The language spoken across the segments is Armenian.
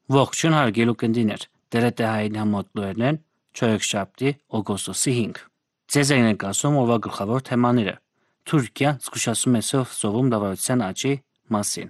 Ողջույն հարգելի ունկնդիրներ, դերետահային համոթլուերն են, չորեքշաբթի, օգոստոսի 5։ Ձեզ են ներկայացում օրվա գլխավոր թեմաները։ Թուրքիան զգուշացում է սովում դավարության աճի մասին։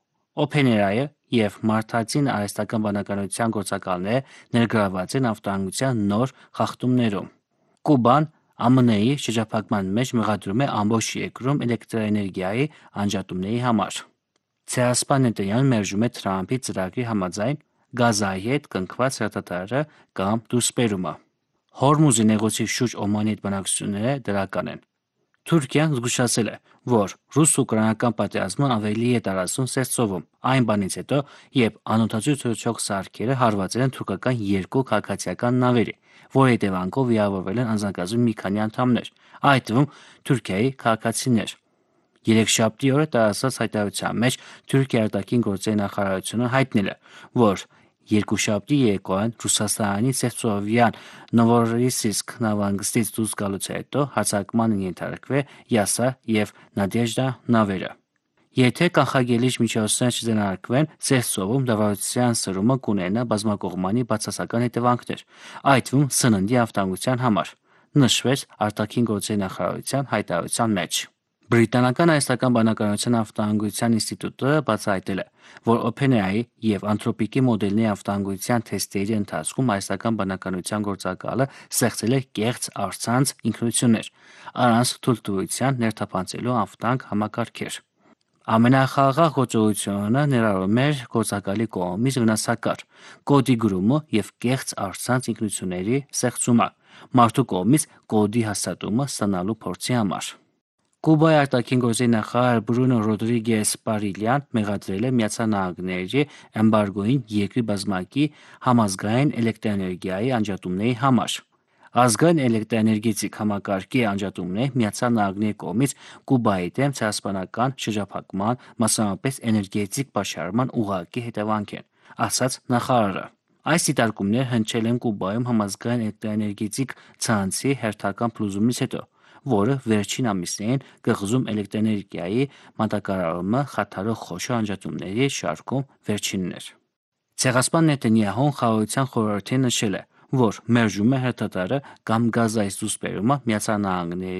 OpenAI-ը եւ Մարդածին արհեստական բանականության գործակալները ներգրաված են ավտոհանգության նոր խախտումներում։ Կուբան ԱՄՆ-ի շրջափակման մեջ մեղադրում է ամբողջ երկրում էլեկտրաէներգիայի անջատումների համար։ Ցեղասպան Նեթանյահուն մերժում է Թրամփի ծրագրի համաձայն Գազայի հետ կնքված հրթիռը կամ դուրսբերումը։ Հորմուզի նեղուցի շուրջ Օմանի հետ բանակցությունները դրական են։ Թուրքիան զգուշացել է, որ ռուս-ուկրաինական պատերազմը ավելի է տարածվում Սևծովում, այն բանից հետո, երբ անօդաչու թռչող սարքերը հարվածել են թուրքական երկու քաղաքացիական նավերի, որի հետևանքով վիրավորվել են անձնակազմի մի քանի անդամներ, այդ թվում Թուրքիայի քաղաքացիներ։ Երեքշաբթի օրը տարածված հայտարարության մեջ Թուրքիայի արտաքին գործերի նախարարությունը հայտնել է, որ երկուշաբթի երեկոյան Ռուսաստանի Սևծովյան Նովորոսիիսկ նավահանգստից դուրս գալուց հետո հարձակման են ենթարկվել Յասա և Նադեժդա նավերը։ Եթե կանխարգելիչ միջոցներ չձեռնարկվեն, Սևծովում դավարության սրումը կունենա բազմակողմանի բացասական հետևանքներ, այդ թվում սննդի անվտանգության համար, նշվեց արտաքին գործերի նախարարության հայտարարության մեջ։ Բրիտանական արհեստական բանականության անվտանգության ինստիտուտը բացահայտել է, որ OpenAI և Anthropic-ի մոդելների անվտանգության թեստերի ընթացքում արհեստական բանականության գործակալը ստեղծել է կեղծ առցանց ինքնություններ, առանց թույլտվության ներթափանցելու անվտանգ համակարգեր։ Ամենախաղաղ գործողությունը ներառում էր գործակալի կողմից վնասակար կոդի գրումը և կեղծ առցանց ինքնությունների ստեղծումը, մարդու կողմից կոդի հաստատումը ստանալու փորձի համար։ Կուբայի արտաքին գործերի նախարար Բրունո Ռոդրիգես Պարիլյան մեղադրել է Միացյալ Նահանգների էմբարգոյին երկրի բազմակի համազգային էլեկտրաէներգիայի անջատումների համար։ Ազգային էլեկտրաէներգետիկ համակարգի անջատումները Միացյալ Նահանգների կողմից Կուբայի դեմ ցեղասպանական շրջափակման, մասնավորապես էներգետիկ պաշարման ուղղակի հետևանք են, ասաց նախարարը։ Այս դիտարկումները հնչել են Կուբայում համազգային էլեկտրաէներգետիկ ցանցի հերթական փլուզումից հետո, որը վերջին ամիսներին կղզում էլեկտրաէներգիայի մատակարարումը խաթարող խոշոր անջատումների շարքում վերջինն էր։ Ցեղասպան Նեթանյահուն Խաղաղության խորհրդին նշել է, որ մերժում է հրթիռը կամ Գազայից դուրսբերումը Միացյալ Նահանգների